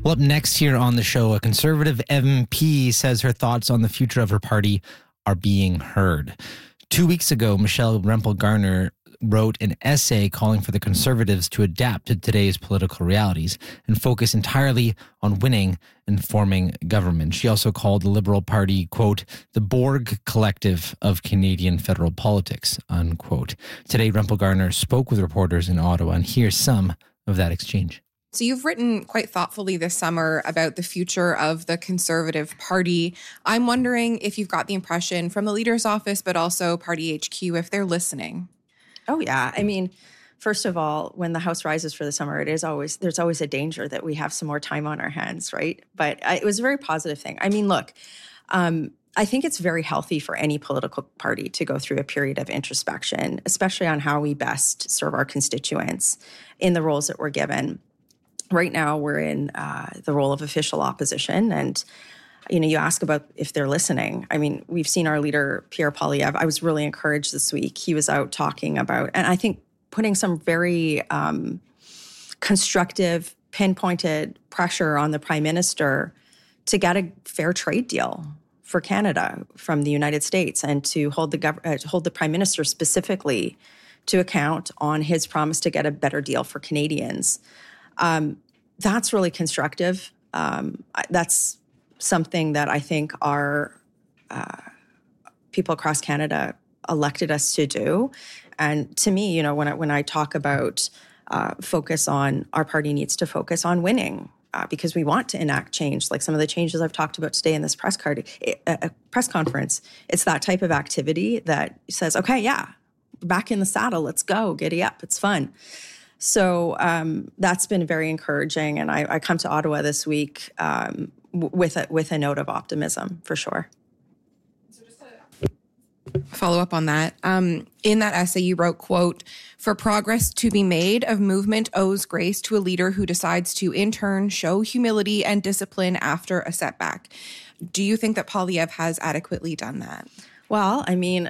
Well, up next here on the show, a Conservative MP says her thoughts on the future of her party are being heard. 2 weeks ago, Michelle Rempel-Garner wrote an essay calling for the Conservatives to adapt to today's political realities and focus entirely on winning and forming government. She also called the Liberal Party, quote, the Borg Collective of Canadian federal politics, unquote. Today, Rempel-Garner spoke with reporters in Ottawa, and here's some of that exchange. So you've written quite thoughtfully this summer about the future of the Conservative Party. I'm wondering if you've got the impression from the leader's office, but also Party HQ, if they're listening. Oh, yeah. I mean, first of all, when the House rises for the summer, there's always a danger that we have some more time on our hands, right? But it was a very positive thing. I mean, look, I think it's very healthy for any political party to go through a period of introspection, especially on how we best serve our constituents in the roles that we're given. Right now, we're in the role of official opposition, and you ask about if they're listening. I mean, we've seen our leader, Pierre Poilievre. I was really encouraged this week. He was out talking about, and I think putting some very constructive, pinpointed pressure on the Prime Minister to get a fair trade deal for Canada from the United States, and to hold the Prime Minister specifically to account on his promise to get a better deal for Canadians. That's really constructive. That's something that I think our people across Canada elected us to do. And to me, when I talk about focus on, our party needs to focus on winning because we want to enact change, like some of the changes I've talked about today in this press conference. It's that type of activity that says, okay, yeah, back in the saddle, let's go, giddy up, it's fun. So that's been very encouraging, and I come to Ottawa this week with a note of optimism, for sure. So just to follow up on that, in that essay you wrote, quote, for progress to be made, a movement owes grace to a leader who decides to, in turn, show humility and discipline after a setback. Do you think that Poilievre has adequately done that? Well, I mean,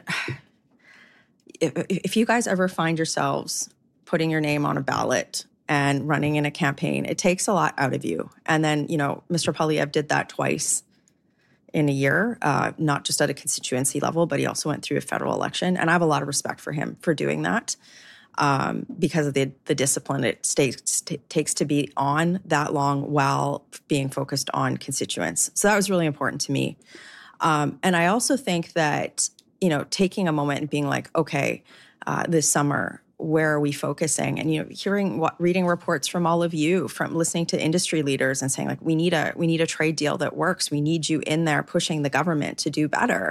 if you guys ever find yourselves putting your name on a ballot and running in a campaign, it takes a lot out of you. And then, Mr. Poilievre did that twice in a year, not just at a constituency level, but he also went through a federal election. And I have a lot of respect for him for doing that because of the discipline it takes to be on that long while being focused on constituents. So that was really important to me. And I also think that, taking a moment and being like, okay, this summer, where are we focusing? And reading reports from all of you, from listening to industry leaders and saying, like, we need a trade deal that works. We need you in there pushing the government to do better.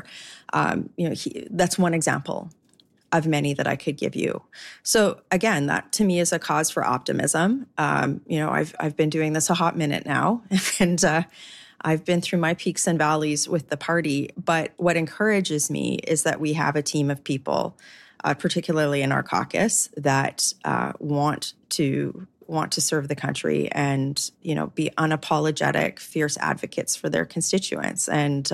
That's one example of many that I could give you. So again, that to me is a cause for optimism. I've been doing this a hot minute now, and I've been through my peaks and valleys with the party. But what encourages me is that we have a team of people, particularly in our caucus, that want to serve the country and, be unapologetic, fierce advocates for their constituents. And,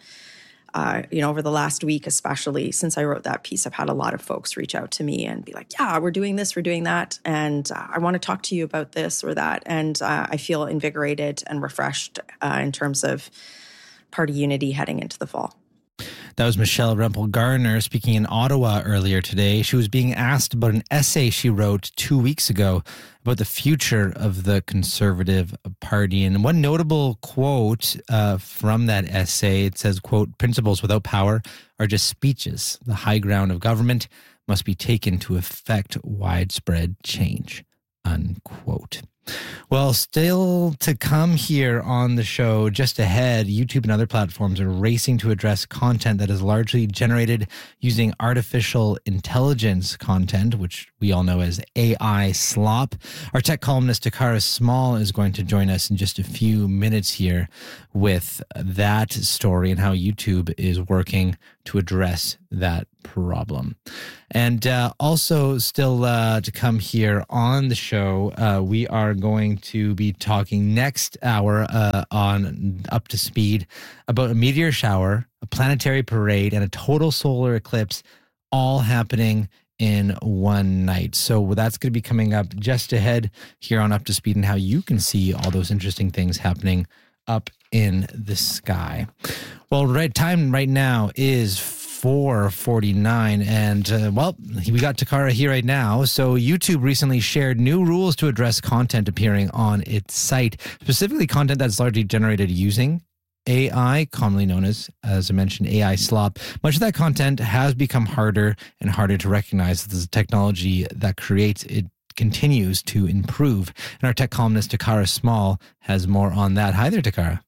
over the last week, especially since I wrote that piece, I've had a lot of folks reach out to me and be like, yeah, we're doing this, we're doing that. And I want to talk to you about this or that. And I feel invigorated and refreshed in terms of party unity heading into the fall. That was Michelle Rempel-Garner speaking in Ottawa earlier today. She was being asked about an essay she wrote 2 weeks ago about the future of the Conservative Party. And one notable quote from that essay, it says, quote, principles without power are just speeches. The high ground of government must be taken to effect widespread change, unquote. Well, still to come here on the show, just ahead, YouTube and other platforms are racing to address content that is largely generated using artificial intelligence content, which we all know as AI slop. Our tech columnist, Takara Small, is going to join us in just a few minutes here with that story and how YouTube is working to address that problem. And also still to come here on the show, we are going to be talking next hour on Up to Speed about a meteor shower, a planetary parade, and a total solar eclipse all happening in one night. So that's going to be coming up just ahead here on Up to Speed and how you can see all those interesting things happening up in the sky. Well, time right now is 4:49, and we got Takara here right now. So YouTube recently shared new rules to address content appearing on its site, specifically content that's largely generated using AI, commonly known as I mentioned, AI slop. Much of that content has become harder and harder to recognize as the technology that creates it continues to improve. And our tech columnist Takara Small has more on that. Hi there, Takara.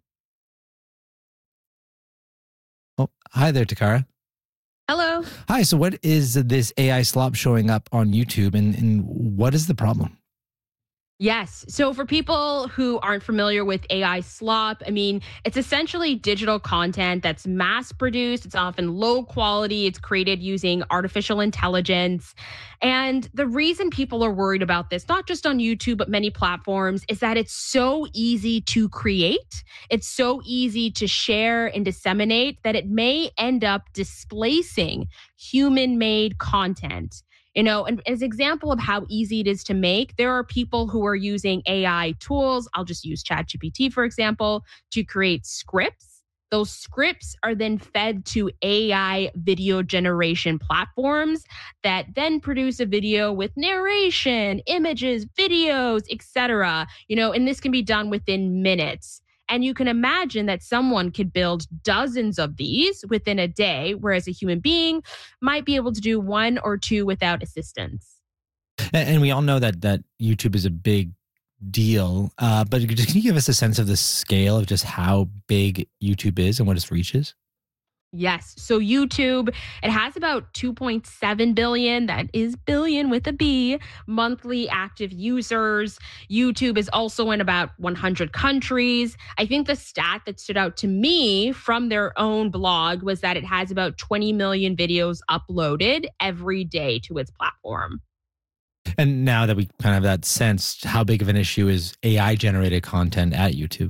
Oh, hi there, Takara. Hello. Hi. So what is this AI slop showing up on YouTube, and what is the problem? Yes. So for people who aren't familiar with AI slop, I mean, it's essentially digital content that's mass produced. It's often low quality. It's created using artificial intelligence. And the reason people are worried about this, not just on YouTube, but many platforms, is that it's so easy to create. It's so easy to share and disseminate that it may end up displacing human-made content. And as an example of how easy it is to make, there are people who are using AI tools. I'll just use ChatGPT, for example, to create scripts. Those scripts are then fed to AI video generation platforms that then produce a video with narration, images, videos, etc. And this can be done within minutes. And you can imagine that someone could build dozens of these within a day, whereas a human being might be able to do one or two without assistance. And we all know that YouTube is a big deal, but can you give us a sense of the scale of just how big YouTube is and what its reach is? Yes. So YouTube, it has about 2.7 billion, that is billion with a B, monthly active users. YouTube is also in about 100 countries. I think the stat that stood out to me from their own blog was that it has about 20 million videos uploaded every day to its platform. And now that we kind of have that sense, how big of an issue is AI generated content at YouTube?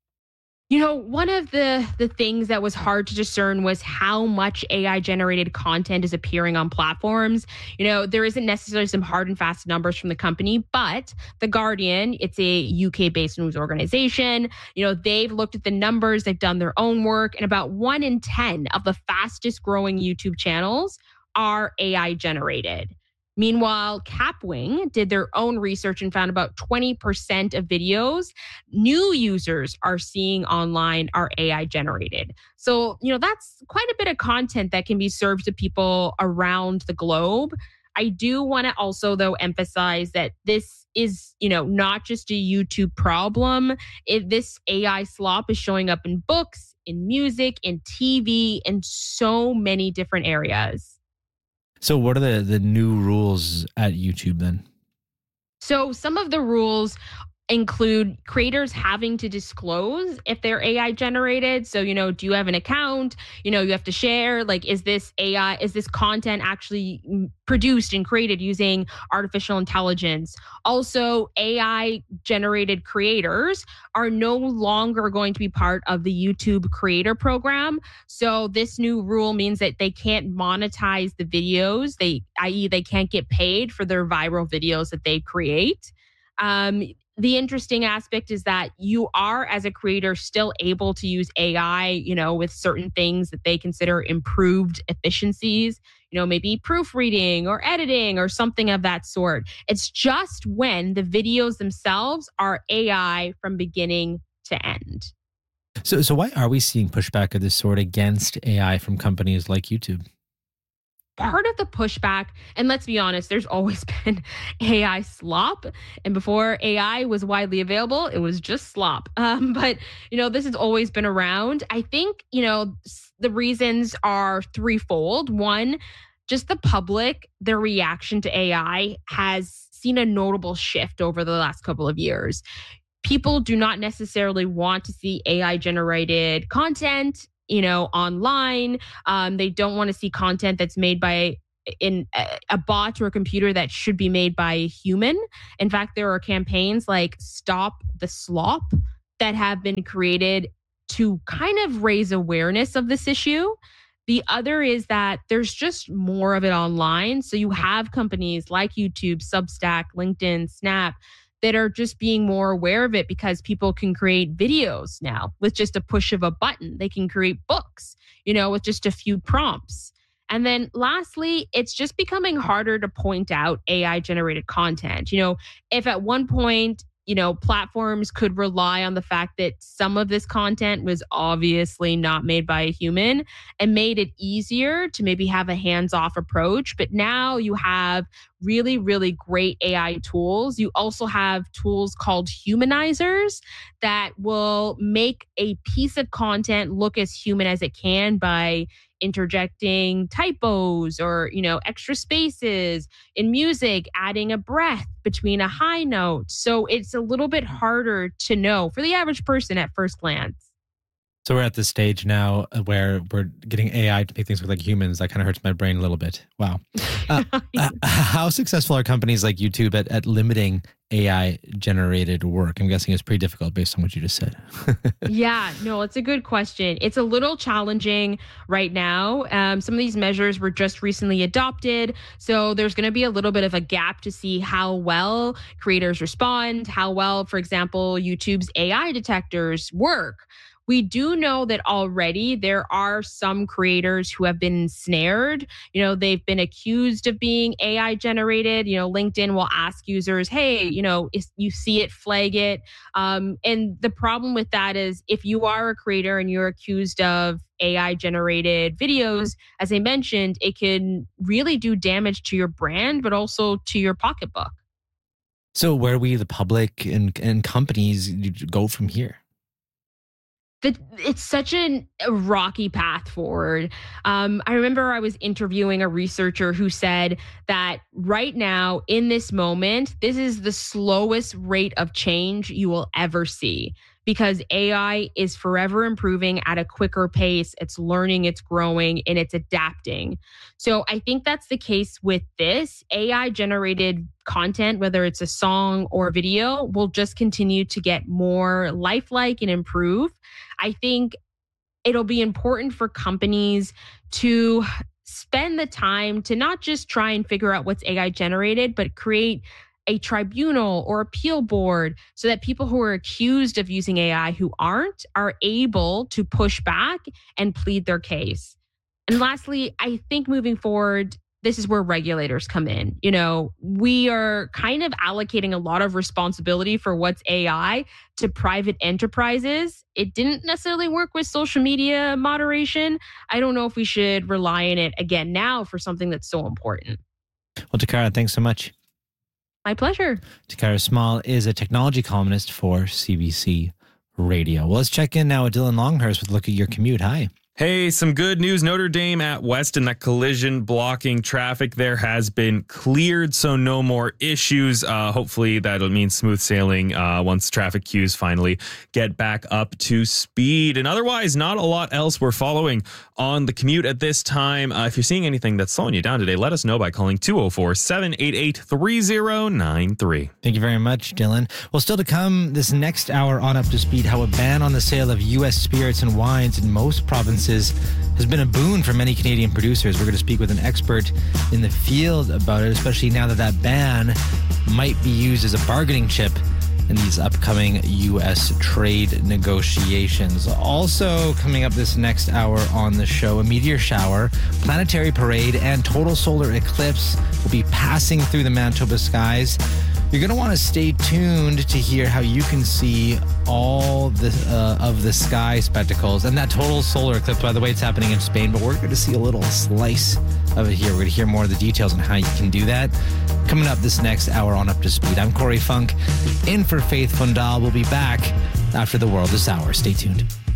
One of the things that was hard to discern was how much AI generated content is appearing on platforms. There isn't necessarily some hard and fast numbers from the company, but The Guardian, it's a UK based news organization. They've looked at the numbers, they've done their own work, and about 1 in 10 of the fastest growing YouTube channels are AI generated. Meanwhile, Capwing did their own research and found about 20% of videos new users are seeing online are AI generated. So, that's quite a bit of content that can be served to people around the globe. I do want to also, though, emphasize that this is, not just a YouTube problem. This AI slop is showing up in books, in music, in TV, in so many different areas. So what are the new rules at YouTube then? So some of the rules include creators having to disclose if they're AI generated. So, do you have an account? You have to share, like, is this content actually produced and created using artificial intelligence? Also, AI generated creators are no longer going to be part of the YouTube creator program. So this new rule means that they can't monetize the videos, i.e. they can't get paid for their viral videos that they create. The interesting aspect is that you are, as a creator, still able to use AI, with certain things that they consider improved efficiencies, maybe proofreading or editing or something of that sort. It's just when the videos themselves are AI from beginning to end. So why are we seeing pushback of this sort against AI from companies like YouTube? Part of the pushback, and let's be honest, there's always been AI slop. And before AI was widely available, it was just slop. But, this has always been around. I think, the reasons are threefold. One, just the public, their reaction to AI has seen a notable shift over the last couple of years. People do not necessarily want to see AI generated content online. They don't want to see content that's made by a bot or a computer that should be made by a human. In fact, there are campaigns like Stop the Slop that have been created to kind of raise awareness of this issue. The other is that there's just more of it online. So you have companies like YouTube, Substack, LinkedIn, Snap that are just being more aware of it because people can create videos now with just a push of a button. They can create books, with just a few prompts. And then lastly, it's just becoming harder to point out AI generated content. If at one point, platforms could rely on the fact that some of this content was obviously not made by a human and made it easier to maybe have a hands-off approach. But now you have really, really great AI tools. You also have tools called humanizers that will make a piece of content look as human as it can by interjecting typos or, extra spaces in music, adding a breath between a high note. So it's a little bit harder to know for the average person at first glance. So we're at this stage now where we're getting AI to make things look like humans. That kind of hurts my brain a little bit. Wow. How successful are companies like YouTube at limiting AI-generated work? I'm guessing it's pretty difficult based on what you just said. Yeah, no, it's a good question. It's a little challenging right now. Some of these measures were just recently adopted. So there's going to be a little bit of a gap to see how well creators respond, how well, for example, YouTube's AI detectors work. We do know that already there are some creators who have been ensnared. They've been accused of being AI generated. LinkedIn will ask users, hey, if you see it, flag it. And the problem with that is if you are a creator and you're accused of AI generated videos, as I mentioned, it can really do damage to your brand, but also to your pocketbook. So where we, the public and companies, go from here? It's such a rocky path forward. I remember I was interviewing a researcher who said that right now, in this moment, this is the slowest rate of change you will ever see because AI is forever improving at a quicker pace. It's learning, it's growing, and it's adapting. So I think that's the case with this. AI-generated content, whether it's a song or a video, will just continue to get more lifelike and improve. I think it'll be important for companies to spend the time to not just try and figure out what's AI generated, but create a tribunal or appeal board so that people who are accused of using AI who aren't are able to push back and plead their case. And lastly, I think moving forward, this is where regulators come in. We are kind of allocating a lot of responsibility for what's AI to private enterprises. It didn't necessarily work with social media moderation. I don't know if we should rely on it again now for something that's so important. Well, Takara, thanks so much. My pleasure. Takara Small is a technology columnist for CBC Radio. Well, let's check in now with Dylan Longhurst with a look at your commute. Hi. Hey, some good news. Notre Dame at Weston, that collision blocking traffic there has been cleared, so no more issues. Hopefully that'll mean smooth sailing once traffic queues finally get back up to speed. And otherwise, not a lot else we're following on the commute at this time. If you're seeing anything that's slowing you down today, let us know by calling 204-788-3093. Thank you very much, Dylan. Well, still to come this next hour on Up to Speed, how a ban on the sale of U.S. spirits and wines in most provinces has been a boon for many Canadian producers. We're going to speak with an expert in the field about it, especially now that that ban might be used as a bargaining chip in these upcoming U.S. trade negotiations. Also coming up this next hour on the show, a meteor shower, planetary parade, and total solar eclipse will be passing through the Manitoba skies. You're going to want to stay tuned to hear how you can see all of the sky spectacles. And that total solar eclipse, by the way, it's happening in Spain, but we're going to see a little slice of it here. We're going to hear more of the details on how you can do that. Coming up this next hour on Up to Speed, I'm Corey Funk, in for Faith Fundal. We'll be back after the world this hour. Stay tuned.